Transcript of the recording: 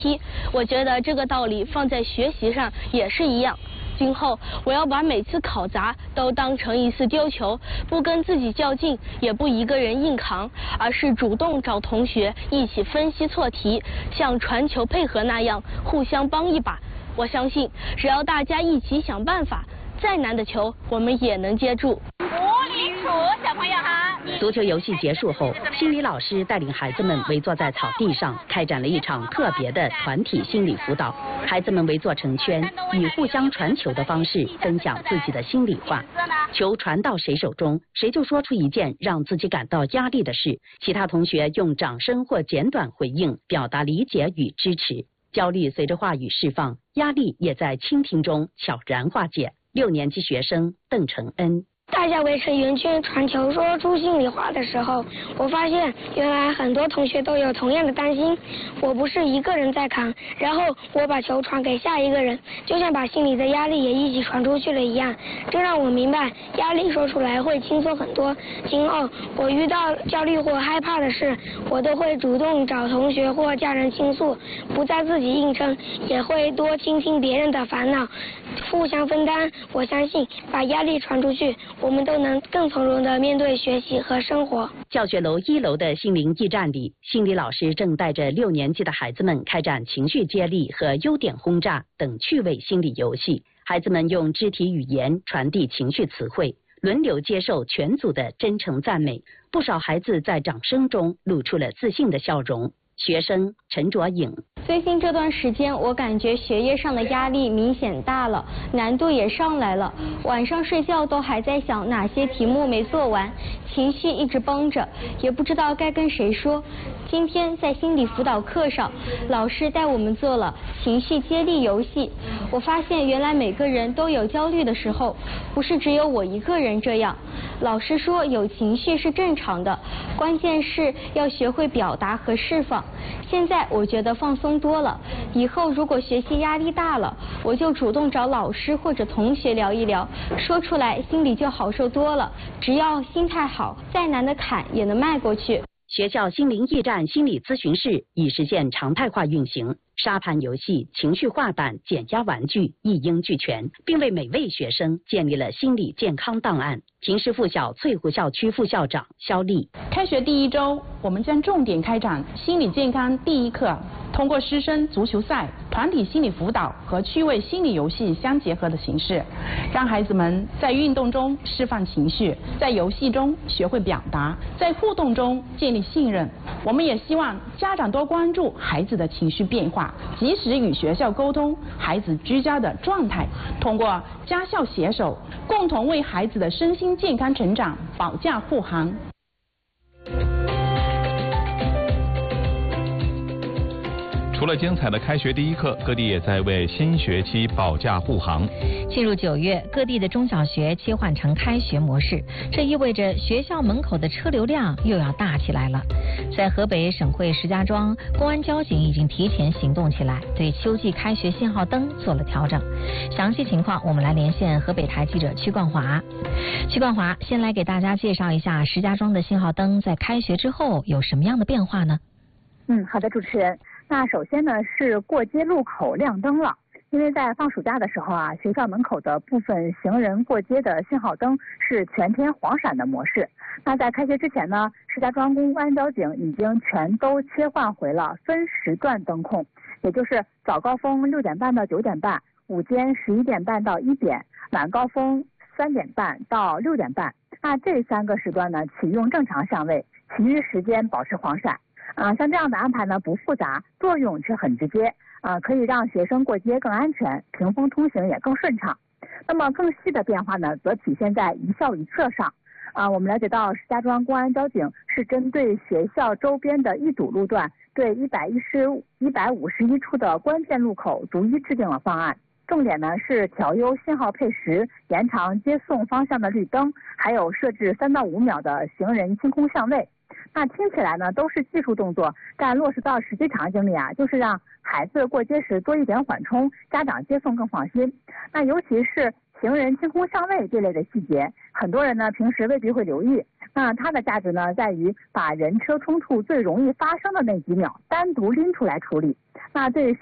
我觉得这个道理放在学习上也是一样。今后我要把每次考砸都当成一次丢球，不跟自己较劲，也不一个人硬扛，而是主动找同学一起分析错题，像传球配合那样互相帮一把。我相信，只要大家一起想办法，再难的球我们也能接住。 无理数，小朋友好。 足球游戏结束后，心理老师带领孩子们围坐在草地上，开展了一场特别的团体心理辅导。孩子们围坐成圈，以互相传球的方式分享自己的心里话。球传到谁手中，谁就说出一件让自己感到压力的事，其他同学用掌声或简短回应，表达理解与支持。焦虑随着话语释放，压力也在倾听中悄然化解。6年级学生邓承恩。 大家围成圆圈传球说出心里话的时候，我发现原来很多同学都有同样的担心，我不是一个人在扛，然后我把球传给下一个人，就像把心里的压力也一起传出去了一样，这让我明白压力说出来会轻松很多。今后我遇到焦虑或害怕的事，我都会主动找同学或家人倾诉，不再自己硬撑，也会多倾听别人的烦恼，互相分担。我相信把压力传出去，我们都能更从容地面对学习和生活。 教学楼1楼的心灵驿站里，心理老师正带着6年级的孩子们开展情绪接力和优点轰炸等趣味心理游戏。孩子们用肢体语言传递情绪词汇，轮流接受全组的真诚赞美。不少孩子在掌声中露出了自信的笑容。学生陈卓颖。 最近这段时间，我感觉学业上的压力明显大了，难度也上来了。晚上睡觉都还在想哪些题目没做完，情绪一直绷着，也不知道该跟谁说。今天在心理辅导课上，老师带我们做了情绪接力游戏。我发现原来每个人都有焦虑的时候，不是只有我一个人这样。老师说有情绪是正常的，关键是要学会表达和释放。现在我觉得放松多了，以后如果学习压力大了，我就主动找老师或者同学聊一聊，说出来心里就好受多了。只要心态好，再难的坎也能迈过去。 学校心灵驿站心理咨询室已实现常态化运行，沙盘游戏、情绪画板、减压玩具一应俱全，并为每位学生建立了心理健康档案。平实附小翠湖校区副校长肖丽。 开学第1周，我们将重点开展心理健康第1课，通过师生足球赛、团体心理辅导和趣味心理游戏相结合的形式，让孩子们在运动中释放情绪，在游戏中学会表达，在互动中建立信任。我们也希望家长多关注孩子的情绪变化，及时与学校沟通孩子居家的状态，通过家校携手，共同为孩子的身心健康成长保驾护航。 除了精彩的开学第1课，各地也在为新学期保驾护航。 进入9月，各地的中小学切换成开学模式，这意味着学校门口的车流量又要大起来了。在河北省会石家庄，公安交警已经提前行动起来，对秋季开学信号灯做了调整。详细情况，我们来连线河北台记者曲冠华。曲冠华，先来给大家介绍一下石家庄的信号灯在开学之后有什么样的变化呢？ 好的，主持人。那首先呢是过街路口亮灯了，因为在放暑假的时候啊，学校门口的部分行人过街的信号灯是全天黄闪的模式。那在开学之前呢，石家庄公安交警已经全都切换回了分时段灯控，也就是早高峰6点半到9点半，午间11点半到1点，晚高峰3点半到6点半。那这3个时段呢启用正常相位，其余时间保持黄闪。像这样的安排呢不复杂，作用却很直接，可以让学生过街更安全，屏风通行也更顺畅。那么更细的变化呢，则体现在一校一策上。我们了解到，石家庄公安交警是针对学校周边的易堵路段，对151处的关键路口逐一制定了方案。重点呢是调优信号配时，延长接送方向的绿灯，还有设置3到5秒的行人清空相位。那听起来呢都是技术动作，但落实到实际场景里啊，就是让孩子过街时多一点缓冲，家长接送更放心。那尤其是行人清空相位这类的细节，很多人呢平时未必会留意， 那它的价值呢，在于把人车冲突最容易发生的那几秒单独拎出来处理。那对